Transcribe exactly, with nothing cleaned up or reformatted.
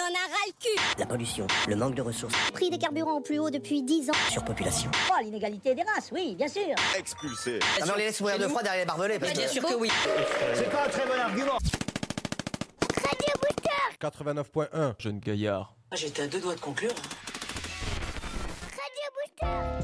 en a ras le cul. La pollution, le manque de ressources. Prix des carburants au plus haut depuis dix ans. Surpopulation. Oh, l'inégalité des races, oui, bien sûr. Expulsé. Ah non, on les laisse mourir de froid derrière les barbelés. Parce Bien que... sûr que oui. C'est pas un très bon argument. Radio Booster. quatre-vingt-neuf point un, jeune gaillard. J'étais à deux doigts de conclure. Radio Booster.